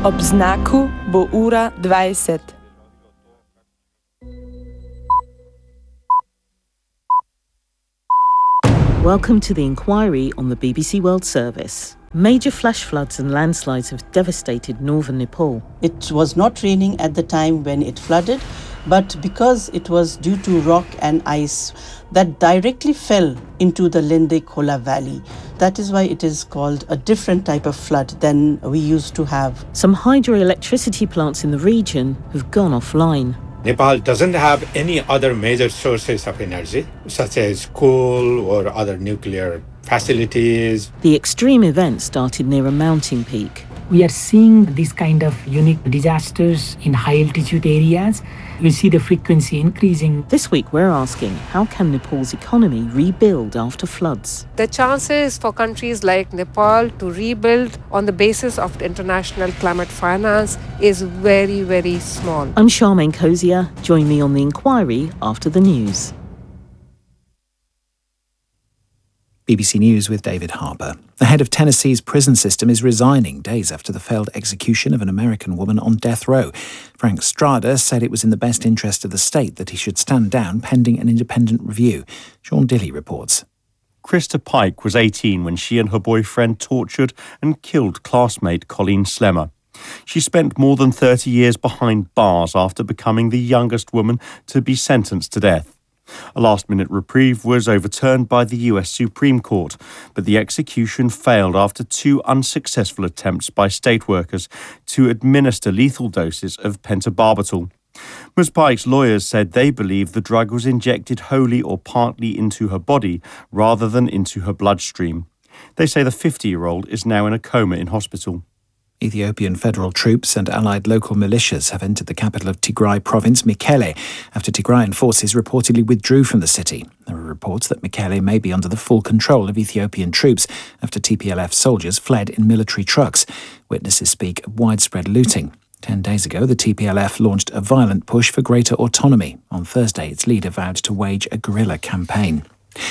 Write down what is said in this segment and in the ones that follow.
Ob znaku bo ura 20. Welcome to the inquiry on the BBC World Service. Major flash floods and landslides have devastated northern Nepal. It was not raining at the time when it flooded, but because it was due to rock and ice that directly fell into the Lende Khola Valley. That is why it is called a different type of flood than we used to have. Some hydroelectricity plants in the region have gone offline. Nepal doesn't have any other major sources of energy, such as coal or other nuclear facilities. The extreme event started near a mountain peak. We are seeing these kind of unique disasters in high altitude areas. We see the frequency increasing. This week we're asking, how can Nepal's economy rebuild after floods? The chances for countries like Nepal to rebuild on the basis of international climate finance is very, very small. I'm Charmaine Cozier. Join me on the inquiry after the news. BBC News with David Harper. The head of Tennessee's prison system is resigning days after the failed execution of an American woman on death row. Frank Strada said it was in the best interest of the state that he should stand down pending an independent review. Sean Dilley reports. Krista Pike was 18 when she and her boyfriend tortured and killed classmate Colleen Slemmer. She spent more than 30 years behind bars after becoming the youngest woman to be sentenced to death. A last-minute reprieve was overturned by the US Supreme Court, but the execution failed after 2 unsuccessful attempts by state workers to administer lethal doses of pentobarbital. Ms. Pike's lawyers said they believe the drug was injected wholly or partly into her body rather than into her bloodstream. They say the 50-year-old is now in a coma in hospital. Ethiopian federal troops and allied local militias have entered the capital of Tigray province, Mekelle, after Tigrayan forces reportedly withdrew from the city. There are reports that Mekelle may be under the full control of Ethiopian troops after TPLF soldiers fled in military trucks. Witnesses speak of widespread looting. 10 days ago, the TPLF launched a violent push for greater autonomy. On Thursday, its leader vowed to wage a guerrilla campaign.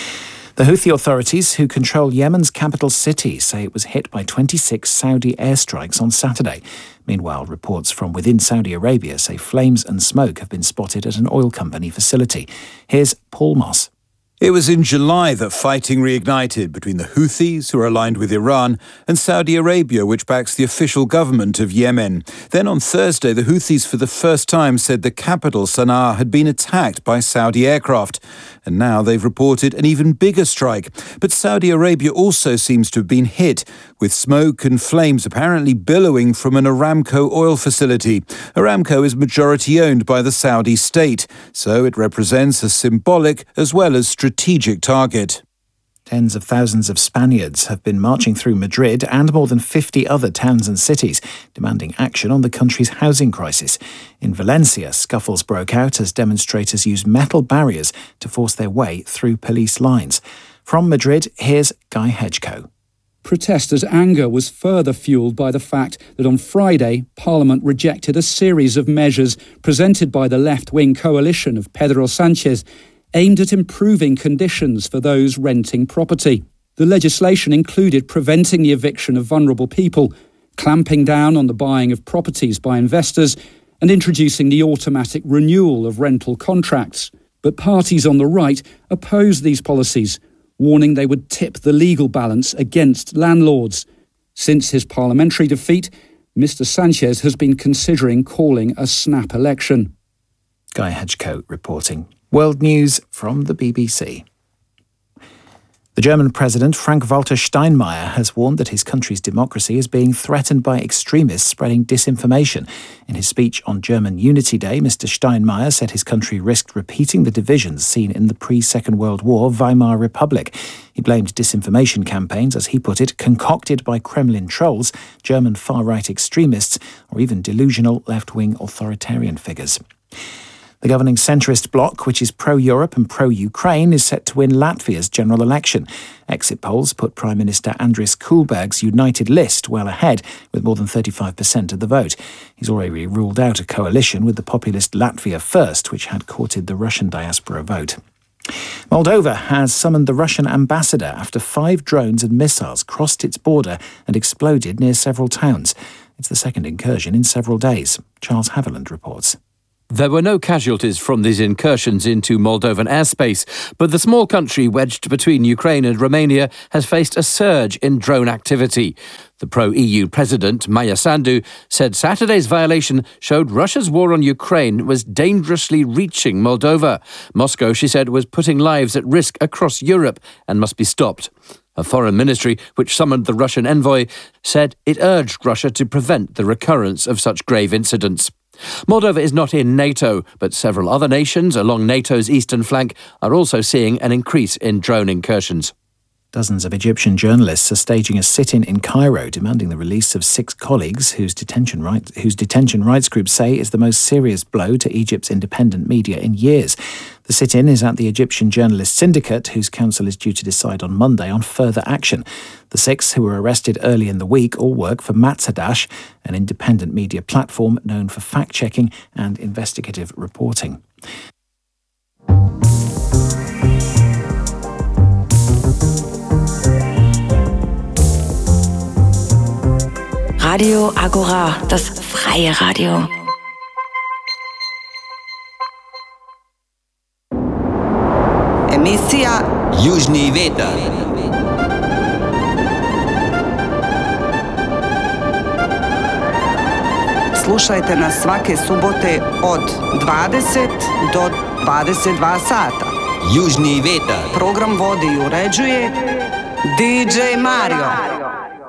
The Houthi authorities, who control Yemen's capital city, say it was hit by 26 Saudi airstrikes on Saturday. Meanwhile, reports from within Saudi Arabia say flames and smoke have been spotted at an oil company facility. Here's Paul Moss. It was in July that fighting reignited between the Houthis, who are aligned with Iran, and Saudi Arabia, which backs the official government of Yemen. Then on Thursday, the Houthis for the first time said the capital, Sana'a, had been attacked by Saudi aircraft. And now they've reported an even bigger strike. But Saudi Arabia also seems to have been hit, with smoke and flames apparently billowing from an Aramco oil facility. Aramco is majority owned by the Saudi state, so it represents a symbolic as well as strategic target. Tens of thousands of Spaniards have been marching through Madrid and more than 50 other towns and cities, demanding action on the country's housing crisis. In Valencia, scuffles broke out as demonstrators used metal barriers to force their way through police lines. From Madrid, here's Guy Hedgecoe. Protesters' anger was further fuelled by the fact that on Friday, Parliament rejected a series of measures presented by the left-wing coalition of Pedro Sánchez aimed at improving conditions for those renting property. The legislation included preventing the eviction of vulnerable people, clamping down on the buying of properties by investors, and introducing the automatic renewal of rental contracts. But parties on the right opposed these policies, warning they would tip the legal balance against landlords. Since his parliamentary defeat, Mr. Sánchez has been considering calling a snap election. Guy Hedgecoe reporting. World News from the BBC. The German President Frank-Walter Steinmeier has warned that his country's democracy is being threatened by extremists spreading disinformation. In his speech on German Unity Day, Mr. Steinmeier said his country risked repeating the divisions seen in the pre-Second World War Weimar Republic. He blamed disinformation campaigns, as he put it, concocted by Kremlin trolls, German far-right extremists, or even delusional left-wing authoritarian figures. The governing centrist bloc, which is pro-Europe and pro-Ukraine, is set to win Latvia's general election. Exit polls put Prime Minister Andris Kulberg's United List well ahead, with more than 35% of the vote. He's already ruled out a coalition with the populist Latvia First, which had courted the Russian diaspora vote. Moldova has summoned the Russian ambassador after 5 drones and missiles crossed its border and exploded near several towns. It's the second incursion in several days. Charles Haviland reports. There were no casualties from these incursions into Moldovan airspace, but the small country wedged between Ukraine and Romania has faced a surge in drone activity. The pro-EU president, Maia Sandu, said Saturday's violation showed Russia's war on Ukraine was dangerously reaching Moldova. Moscow, she said, was putting lives at risk across Europe and must be stopped. A foreign ministry, which summoned the Russian envoy, said it urged Russia to prevent the recurrence of such grave incidents. Moldova is not in NATO, but several other nations along NATO's eastern flank are also seeing an increase in drone incursions. Dozens of Egyptian journalists are staging a sit-in in Cairo demanding the release of 6 colleagues whose detention rights groups say is the most serious blow to Egypt's independent media in years. The sit-in is at the Egyptian Journalist Syndicate, whose council is due to decide on Monday on further action. The 6 who were arrested early in the week all work for Matzadash, an independent media platform known for fact-checking and investigative reporting. Radio Agora, das freie Radio. Emisija Južni vetar. Slušajte nas svake subote od 20 do 22 sata. Južni vetar. Program vodi i uređuje DJ Mario.